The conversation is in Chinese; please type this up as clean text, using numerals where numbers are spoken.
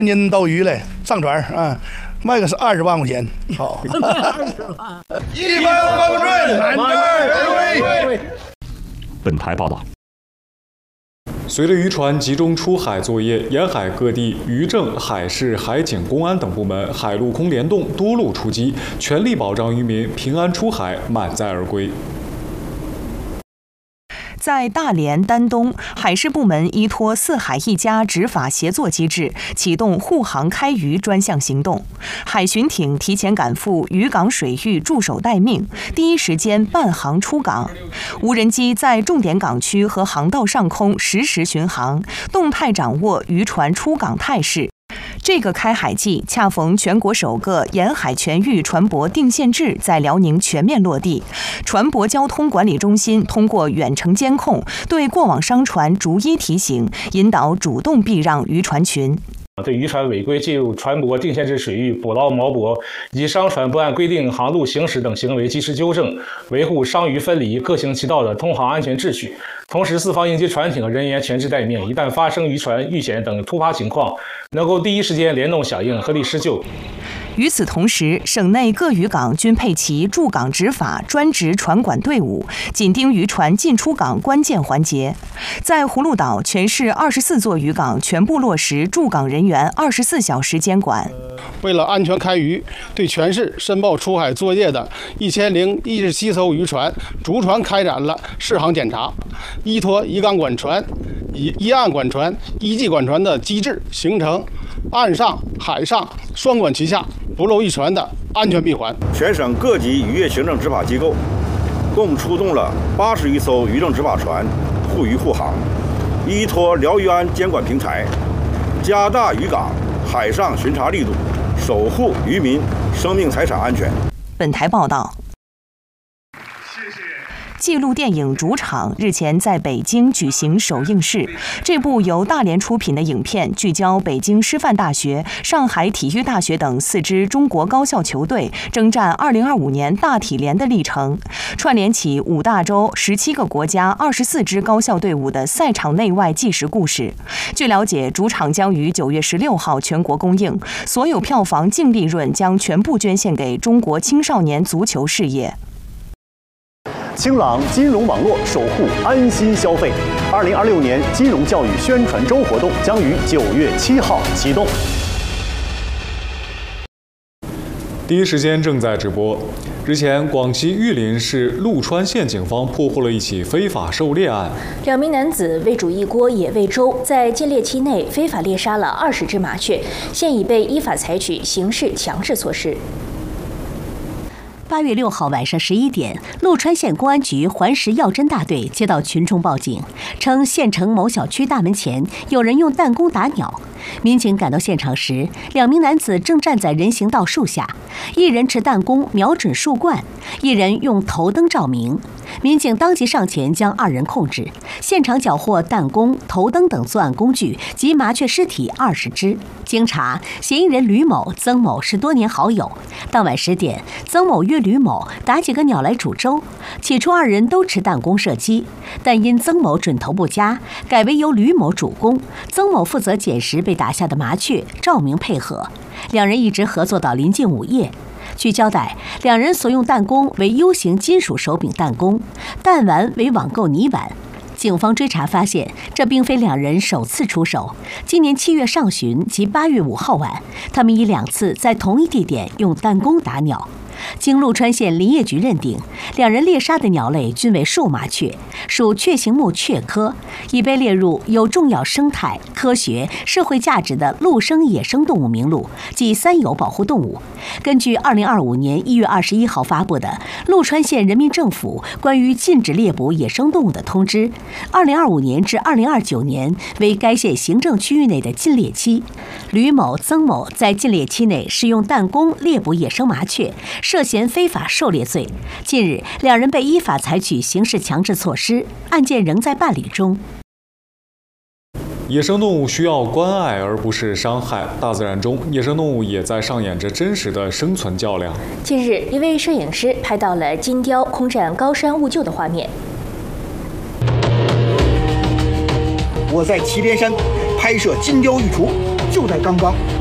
您斗鱼嘞，上船啊，卖个是20万块钱。好 ，20万 ，100万不准，满载。 本台报道。 随着渔船集中出海作业，沿海各地渔政、海事、海警、公安等部门海陆空联动，多路出击，全力保障渔民平安出海，满载而归。 在大连、丹东，海事部门依托四海一家执法协作机制，启动护航开渔专项行动。海巡艇提前赶赴渔港水域驻守待命，第一时间伴航出港。无人机在重点港区和航道上空实时巡航，动态掌握渔船出港态势。这个开海季恰逢全国首个沿海全域船舶定线制在辽宁全面落地，船舶交通管理中心通过远程监控，对过往商船逐一提醒，引导主动避让渔船群。 对渔船违规进入船舶定限制水域捕捞锚泊以及商船不按规定航路行驶等行为及时纠正，维护商渔分离、各行其道的通航安全秩序。同时，四方应急船艇人员全职待命，一旦发生渔船遇险等突发情况，能够第一时间联动响应，合力施救。 与此同时，省内各渔港均配齐驻港执法专职船管队伍，紧盯渔船进出港关键环节。在葫芦岛，全市24座渔港全部落实驻港人员24小时监管。 为了安全开渔，对全市申报出海作业的1017艘渔船，逐船开展了适航检查，依托一港管船、一岸管船、一际管船的机制，形成岸上、海上双管齐下、不漏一船的安全闭环。 全省各级渔业行政执法机构共出动了81艘渔政执法船护渔护航，依托辽渔安监管平台，加大渔港海上巡查力度，守护渔民生命财产安全。 本台报道。纪录电影《主场》日前在北京举行首映式。这部由大连出品的影片聚焦北京师范大学、上海体育大学等4支中国高校球队征战2025年大体联的历程，串联起5大洲、17个国家、24支高校队伍的赛场内外纪实故事。据了解，《主场》将于9月16号全国公映，所有票房净利润将全部捐献给中国青少年足球事业。 清朗金融网络，守护安心消费。2026年金融教育宣传周活动将于9月7号启动。 第一时间正在直播。日前，广西玉林市陆川县警方破获了一起非法狩猎案 ，2名男子为煮一锅野味粥，在禁猎期内非法猎杀了20只麻雀，现已被依法采取刑事强制措施。 8月6号晚上11点，陆川县公安局环石药侦大队接到群众报警，称县城某小区大门前有人用弹弓打鸟。民警赶到现场时，2名男子正站在人行道树下，一人持弹弓瞄准树冠，一人用头灯照明。民警当即上前将2人控制，现场缴获弹弓、头灯等作案工具及麻雀尸体20只。经查，嫌疑人吕某、曾某是多年好友。当晚10点，曾某约吕某打几个鸟来煮粥。起初2人都持弹弓射击，但因曾某准头不佳，改为由吕某主攻，曾某负责捡拾被打下的麻雀，照明配合。2人一直合作到临近午夜。据交代，2人所用弹弓为 U 型金属手柄弹弓，弹丸为网购泥丸。警方追查发现，这并非2人首次出手。今年7月上旬及8月5号晚，他们已2次在同一地点用弹弓打鸟。经陆川县林业局认定，2人猎杀的鸟类均为树麻雀，属雀形目雀科，已被列入有重要生态、科学、社会价值的陆生野生动物名录及3有保护动物。根据2025年1月21号发布的陆川县人民政府关于禁止猎捕野生动物的通知，2025年至2029年为该县行政区域内的禁猎期。吕某、曾某在禁猎期内使用弹弓猎捕野生麻雀，涉嫌非法狩猎罪。近日，2人被依法采取刑事强制措施，案件仍在办理中。 野生动物需要关爱而不是伤害，大自然中野生动物也在上演着真实的生存较量。 近日，一位摄影师拍到了金雕空战高山悟救的画面。 我在祁连山拍摄金雕育雏， 就在刚刚。